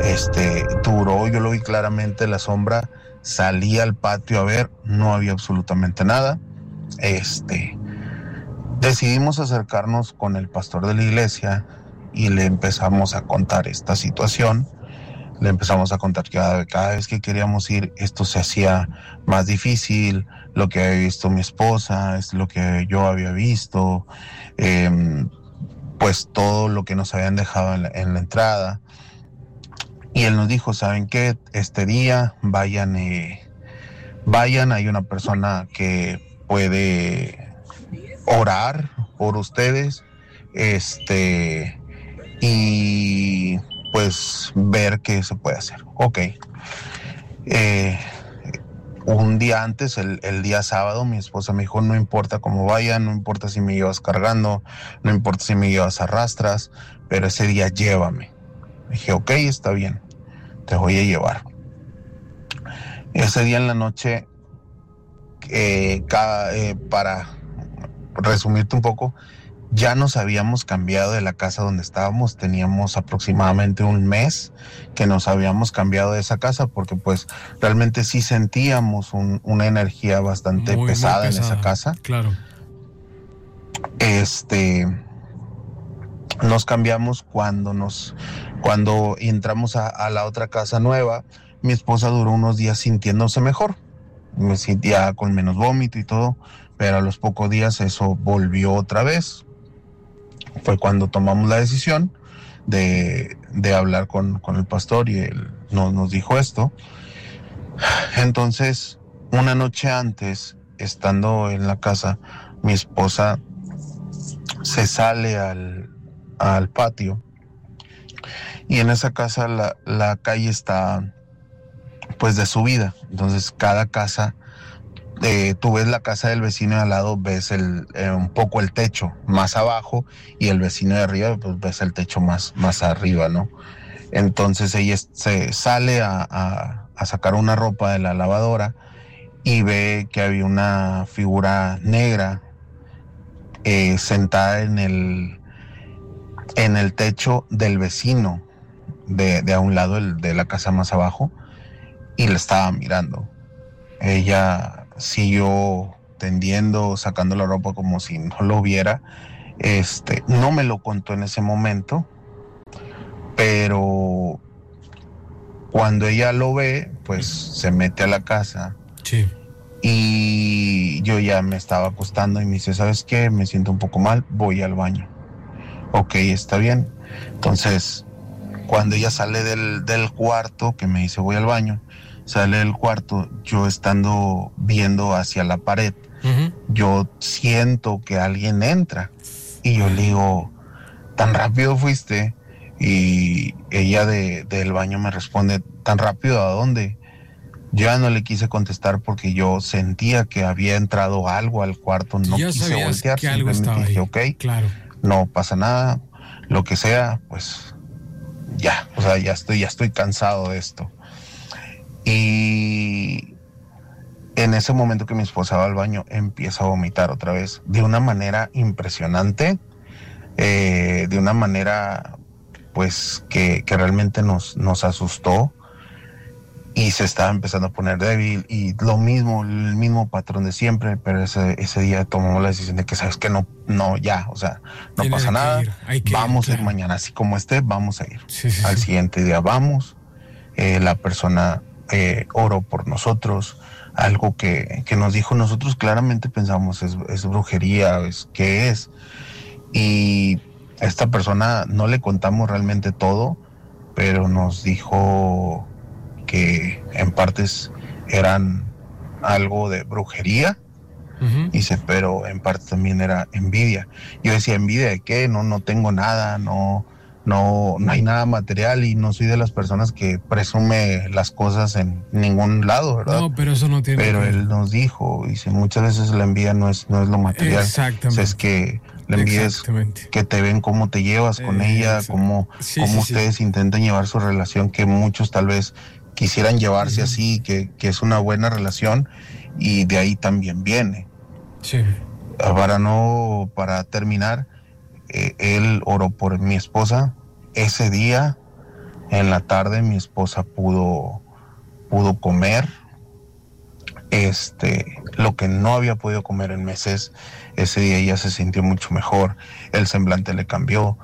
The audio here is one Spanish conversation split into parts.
Duró, yo lo vi claramente, la sombra, salí al patio a ver, no había absolutamente nada. Decidimos acercarnos con el pastor de la iglesia y le empezamos a contar esta situación. Le empezamos a contar que cada vez que queríamos ir, esto se hacía más difícil, lo que había visto mi esposa, es lo que yo había visto, pues todo lo que nos habían dejado en la entrada. Y él nos dijo, ¿saben qué? Este día vayan, hay una persona que puede orar por ustedes, y pues ver qué se puede hacer. Ok. Un día antes, el día sábado, mi esposa me dijo, no importa cómo vayan, no importa si me llevas cargando, no importa si me llevas arrastras, pero ese día llévame. Dije, ok, está bien, te voy a llevar. Ese día en la noche, para resumirte un poco, ya nos habíamos cambiado de la casa donde estábamos. Teníamos aproximadamente un mes que nos habíamos cambiado de esa casa porque pues realmente sí sentíamos una energía bastante pesada en esa casa. Claro. Nos cambiamos cuando entramos a la otra casa nueva. Mi esposa duró unos días sintiéndose mejor. Me sentía con menos vómito y todo, pero a los pocos días eso volvió otra vez. Fue cuando tomamos la decisión de hablar con el pastor y él nos dijo esto. Entonces, una noche antes, estando en la casa, mi esposa se sale al patio y en esa casa la calle está pues de subida. Entonces, cada casa, tú ves la casa del vecino de al lado, ves un poco el techo más abajo y el vecino de arriba, pues ves el techo más arriba, ¿no? Entonces ella se sale a sacar una ropa de la lavadora y ve que había una figura negra sentada en el techo del vecino de a un lado de la casa más abajo y la estaba mirando. Ella siguió tendiendo, sacando la ropa como si no lo viera. No me lo contó en ese momento, pero cuando ella lo ve, pues se mete a la casa. Sí. Y yo ya me estaba acostando y me dice, ¿sabes qué? Me siento un poco mal, voy al baño. Ok, está bien. Entonces, cuando ella sale del cuarto, que me dice voy al baño, sale del cuarto, yo estando viendo hacia la pared, yo siento que alguien entra y yo le digo, ¿tan rápido fuiste? Y ella del baño me responde, ¿tan rápido a dónde? Yo ya no le quise contestar porque yo sentía que había entrado algo al cuarto, no ya quise voltear, que algo simplemente dije, ahí. ok, claro, no pasa nada, lo que sea, pues ya, o sea, ya estoy cansado de esto. Y en ese momento que mi esposa va al baño, empieza a vomitar otra vez, de una manera impresionante, de una manera pues que realmente nos asustó y se estaba empezando a poner débil y el mismo patrón de siempre, pero ese día tomamos la decisión de que sabes que no ya, o sea, no Tiene pasa nada, vamos a ir claro. mañana, así como vamos a ir. Sí, Al siguiente día vamos, la persona oró por nosotros, algo que nos dijo, nosotros claramente pensamos es brujería, ¿qué es? Y a esta persona no le contamos realmente todo, pero nos dijo que en partes eran algo de brujería, dice, pero en parte también era envidia. Yo decía, ¿envidia de qué? No tengo nada, no hay nada material y no soy de las personas que presume las cosas en ningún lado, ¿verdad? No, pero eso no tiene Pero que ver. él nos dijo, dice, muchas veces la envidia no es lo material. Exactamente. O sea, es que la envidia es que te ven cómo te llevas con ella, cómo ustedes intentan llevar su relación, que muchos tal vez quisieran llevarse así, que es una buena relación, y de ahí también viene. Sí. Para terminar, él oró por mi esposa. Ese día En la tarde mi esposa pudo comer. Lo que no había podido comer en meses, ese día ella se sintió mucho mejor, el semblante le cambió.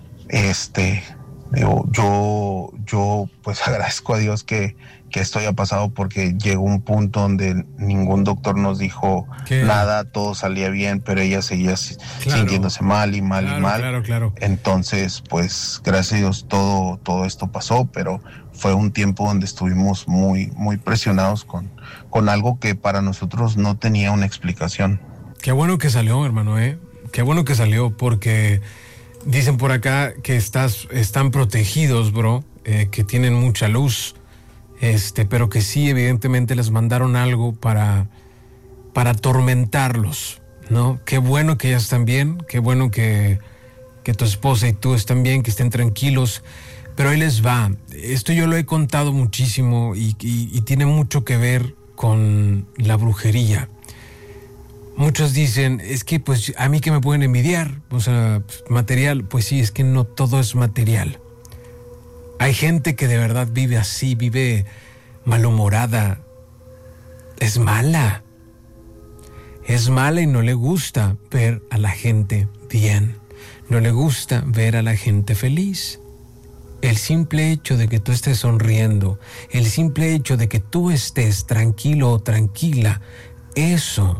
Yo pues agradezco a Dios que esto haya pasado, porque llegó un punto donde ningún doctor nos dijo nada, todo salía bien, pero ella seguía sintiéndose mal. Claro. Entonces, pues gracias a Dios todo esto pasó, pero fue un tiempo donde estuvimos muy, muy presionados con algo que para nosotros no tenía una explicación. Qué bueno que salió, hermano, Qué bueno que salió, porque dicen por acá que están protegidos, bro, que tienen mucha luz, pero que sí, evidentemente les mandaron algo para atormentarlos, ¿no? Qué bueno que ya están bien, qué bueno que tu esposa y tú están bien, que estén tranquilos, pero ahí les va. Esto yo lo he contado muchísimo y tiene mucho que ver con la brujería. Muchos dicen, es que pues a mí que me pueden envidiar, o sea, material. Pues sí, es que no todo es material. Hay gente que de verdad vive así, vive malhumorada. Es mala y no le gusta ver a la gente bien. No le gusta ver a la gente feliz. El simple hecho de que tú estés sonriendo, el simple hecho de que tú estés tranquilo o tranquila, eso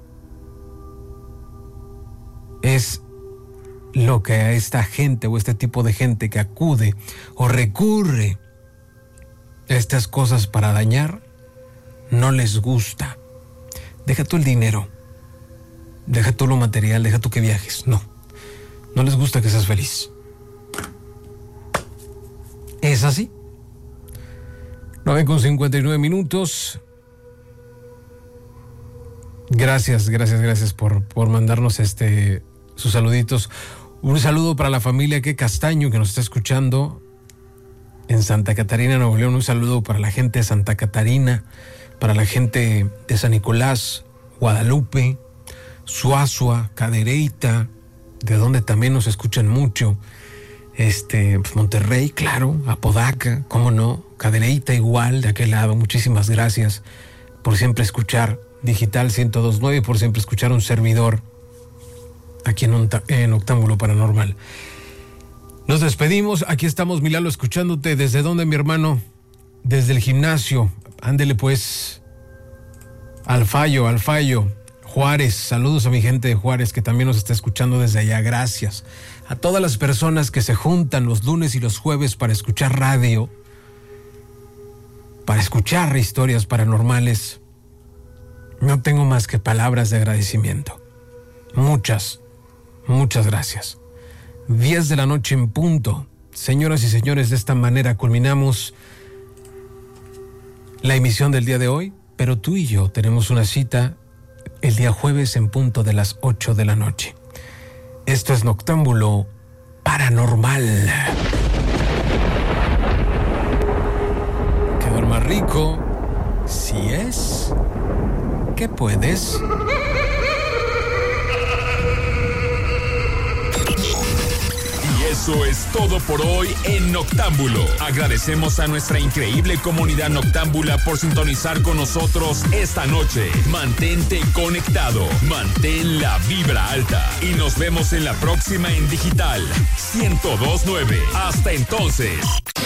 es lo que a esta gente o este tipo de gente que acude o recurre a estas cosas para dañar, no les gusta. Deja tú el dinero, deja tú lo material, deja tú que viajes. No les gusta que seas feliz. ¿Es así? 9:59. Gracias por mandarnos sus saluditos. Un saludo para la familia que Castaño, que nos está escuchando en Santa Catarina, Nuevo León. Un saludo para la gente de Santa Catarina, para la gente de San Nicolás, Guadalupe, Suazua, Cadereyta, de donde también nos escuchan mucho. Monterrey, claro, Apodaca, cómo no, Cadereyta igual, de aquel lado. Muchísimas gracias por siempre escuchar Digital 102.9, por siempre escuchar un servidor aquí en Noctámbulo Paranormal. Nos despedimos, aquí estamos, Milalo, escuchándote. ¿Desde dónde, mi hermano? Desde el gimnasio. Ándele pues, al fallo. Juárez, saludos a mi gente de Juárez que también nos está escuchando desde allá. Gracias a todas las personas que se juntan los lunes y los jueves para escuchar radio, para escuchar historias paranormales. No tengo más que palabras de agradecimiento. Muchas gracias. 10 de la noche en punto. Señoras y señores, de esta manera culminamos la emisión del día de hoy, pero tú y yo tenemos una cita el día jueves en punto de las 8 de la noche. Esto es Noctámbulo Paranormal. Que duerma rico, si es que puedes. Eso es todo por hoy en Noctámbulo. Agradecemos a nuestra increíble comunidad noctámbula por sintonizar con nosotros esta noche. Mantente conectado, mantén la vibra alta y nos vemos en la próxima en Digital 102.9. Hasta entonces.